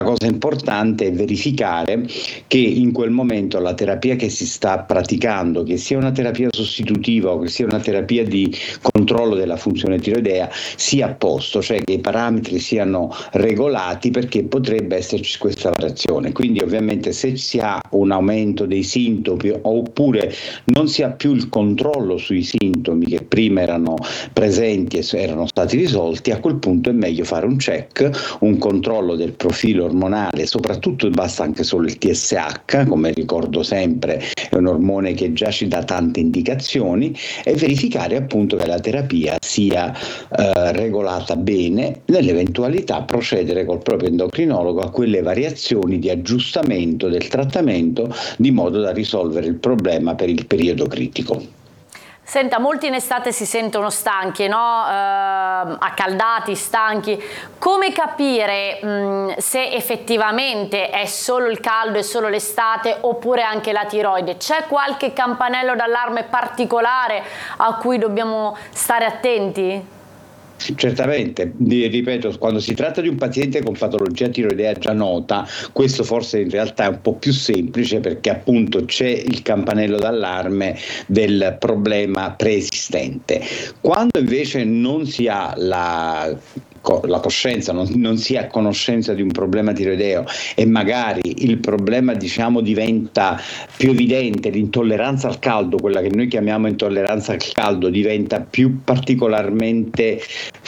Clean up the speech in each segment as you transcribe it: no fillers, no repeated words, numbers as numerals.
cosa importante è verificare che in quel momento la terapia che si sta praticando, che sia una terapia sostitutiva o che sia una terapia di controllo della funzione tiroidea, sia a posto, cioè che i parametri siano regolati, perché potrebbe esserci questa variazione. Quindi ovviamente se si ha un aumento dei sintomi oppure non si ha più il controllo sui sintomi che prima erano presenti e erano stati risolti, a quel punto è meglio fare un check, un controllo del profilo ormonale, soprattutto basta anche solo il TSH, come ricordo sempre è un ormone che già ci dà tante indicazioni, e verificare appunto che la terapia sia regolata bene, nell'eventualità procedere col proprio endocrinologo a quelle variazioni di aggiustamento del trattamento di modo da risolvere il problema per il periodo critico. Senta, molti in estate si sentono stanchi, no? Accaldati, stanchi. Come capire se effettivamente è solo il caldo e solo l'estate oppure anche la tiroide? C'è qualche campanello d'allarme particolare a cui dobbiamo stare attenti? Certamente, ripeto, quando si tratta di un paziente con patologia tiroidea già nota, questo forse in realtà è un po' più semplice, perché appunto c'è il campanello d'allarme del problema preesistente. Quando invece non si ha la coscienza, non si è a conoscenza di un problema tiroideo e magari il problema diventa più evidente, l'intolleranza al caldo, quella che noi chiamiamo intolleranza al caldo, diventa più particolarmente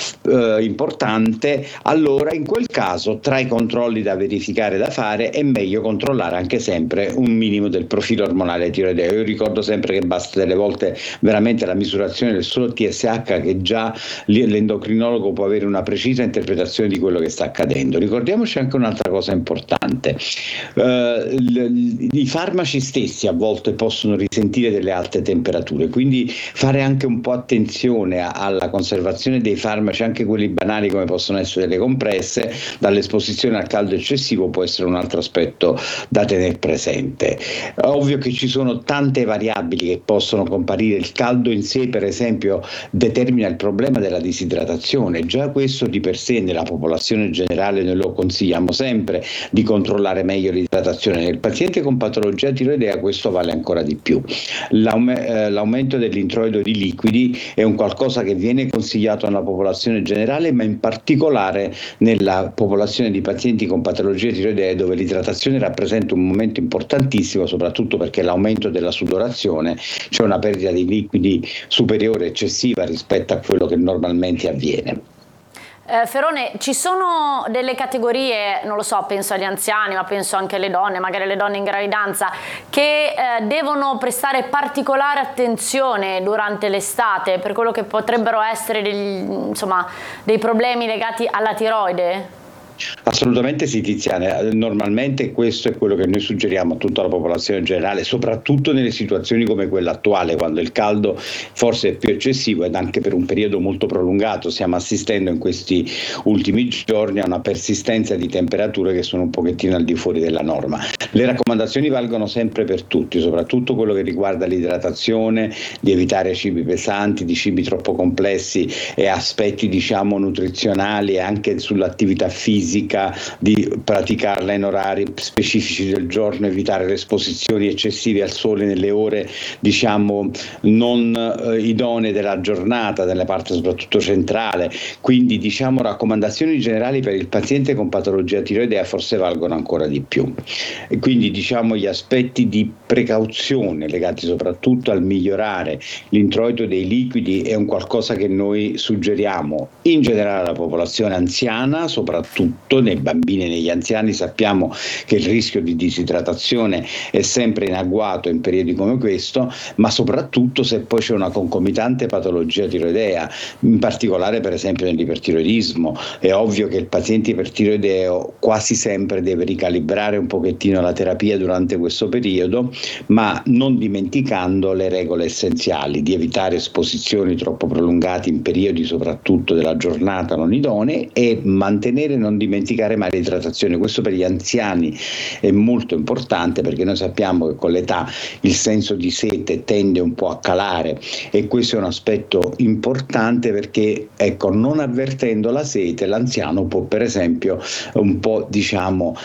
importante, allora in quel caso tra i controlli da verificare, da fare, è meglio controllare anche sempre un minimo del profilo ormonale tiroideo. Io ricordo sempre che basta delle volte veramente la misurazione del solo TSH, che già l'endocrinologo può avere una precisa interpretazione di quello che sta accadendo. Ricordiamoci anche un'altra cosa importante: i farmaci stessi a volte possono risentire delle alte temperature, quindi fare anche un po' attenzione alla conservazione dei farmaci, anche quelli banali come possono essere le compresse, dall'esposizione al caldo eccessivo può essere un altro aspetto da tenere presente. Ovvio che ci sono tante variabili che possono comparire. Il caldo in sé, per esempio, determina il problema della disidratazione. Già questo di per sé nella popolazione generale noi lo consigliamo sempre, di controllare meglio l'idratazione. Nel paziente con patologia tiroidea questo vale ancora di più. L'aumento dell'introito di liquidi è un qualcosa che viene consigliato nella popolazione generale, ma in particolare nella popolazione di pazienti con patologie tiroidee, dove l'idratazione rappresenta un momento importantissimo, soprattutto perché l'aumento della sudorazione, c'è una perdita di liquidi superiore, eccessiva rispetto a quello che normalmente avviene. Ferone, ci sono delle categorie, non lo so, penso agli anziani, ma penso anche alle donne, magari alle donne in gravidanza, che devono prestare particolare attenzione durante l'estate per quello che potrebbero essere dei problemi legati alla tiroide? Assolutamente sì, Tiziana. Normalmente questo è quello che noi suggeriamo a tutta la popolazione generale, soprattutto nelle situazioni come quella attuale, quando il caldo forse è più eccessivo ed anche per un periodo molto prolungato. Stiamo assistendo in questi ultimi giorni a una persistenza di temperature che sono un pochettino al di fuori della norma. Le raccomandazioni valgono sempre per tutti, soprattutto quello che riguarda l'idratazione, di evitare cibi pesanti, di cibi troppo complessi e aspetti nutrizionali, e anche sull'attività fisica, di praticarla in orari specifici del giorno, evitare le esposizioni eccessive al sole nelle ore non idonee della giornata, nella parte soprattutto centrale. Quindi raccomandazioni generali per il paziente con patologia tiroidea forse valgono ancora di più. E quindi gli aspetti di precauzione legati soprattutto al migliorare l'introito dei liquidi è un qualcosa che noi suggeriamo in generale alla popolazione anziana, soprattutto nei bambini e negli anziani. Sappiamo che il rischio di disidratazione è sempre in agguato in periodi come questo, ma soprattutto se poi c'è una concomitante patologia tiroidea, in particolare per esempio nell'ipertiroidismo. È ovvio che il paziente ipertiroideo quasi sempre deve ricalibrare un pochettino la terapia durante questo periodo, ma non dimenticando le regole essenziali di evitare esposizioni troppo prolungate in periodi soprattutto della giornata non idonei, e mantenere, non dimenticare mai l'idratazione. Questo per gli anziani è molto importante, perché noi sappiamo che con l'età il senso di sete tende un po' a calare, e questo è un aspetto importante, perché non avvertendo la sete l'anziano può per esempio un po'